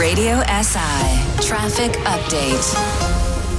Radio SI Traffic Update.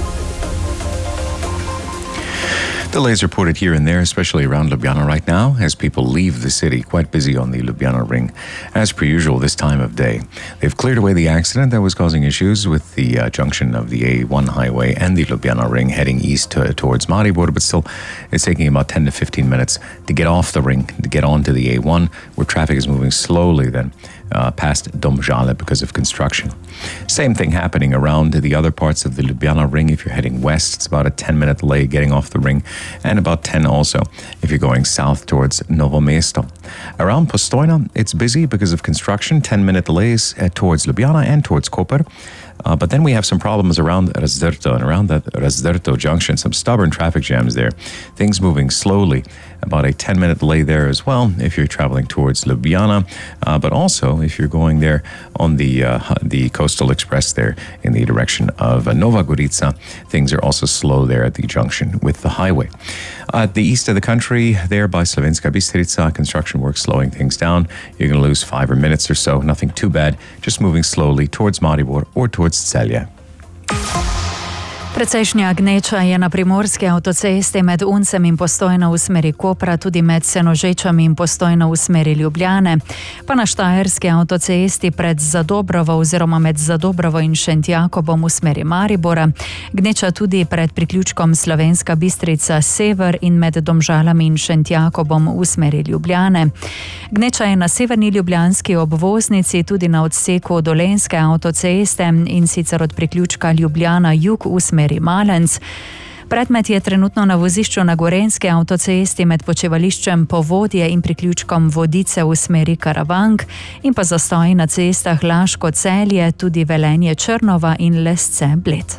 Delays reported here and there, especially around Ljubljana right now, as people leave the city. Quite busy on the Ljubljana ring, as per usual this time of day. They've cleared away the accident that was causing issues with the junction of the A1 highway and the Ljubljana ring heading east towards Maribor, but still it's taking about 10 to 15 minutes to get off the ring, to get onto the A1, where traffic is moving slowly then past Domžale because of construction. Same thing happening around the other parts of the Ljubljana ring. If you're heading west, it's about a 10-minute delay getting off the ring, and about 10 also if you're going south towards Novo Mesto. Around Postojna, it's busy because of construction, 10-minute delays towards Ljubljana and towards Koper. But then we have some problems around Razdrto, and around that Razdrto junction, some stubborn traffic jams there. Things moving slowly, about a 10-minute delay there as well if you're traveling towards Ljubljana, but also if you're going there on the Coastal Express there in the direction of Nova Gorica, things are also slow there at the junction with the highway. At the east of the country, there by Slovenska Bistrica, construction work slowing things down. You're going to lose 5 minutes or so, nothing too bad, just moving slowly towards Maribor or towards Celje. Precejšnja gneča je na primorski avtocesti med Uncem in Postojna v smeri Kopra, tudi med Senožečami in Postojna v smeri Ljubljane, pa na štajerski avtocesti pred Zadobrovo oziroma med Zadobrovo in Šentjakobom v smeri Maribora, gneča tudi pred priključkom Slovenska Bistrica sever in med Domžalami in Šentjakobom v smeri Ljubljane. Gneča je na severni ljubljanski obvoznici tudi na odseku Dolenjske avtoceste in sicer od priključka Ljubljana jug v smeri Malenc. Predmet je trenutno na vozišču na Gorenjski avtocesti med počivališčem Povodje in priključkom Vodice v smeri Karavank in pa zastoji na cestah Laško-Celje, tudi Velenje-Črnova in Lesce-Bled.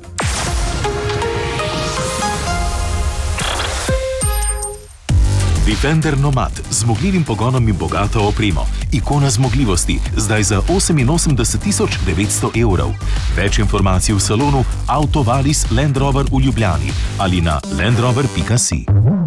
Defender Nomad z zmogljivim pogonom in bogato opremo. Ikona zmogljivosti, zdaj za 88.900 evrov. Več informacij v salonu Autovalis Land Rover v Ljubljani ali na landrover.si.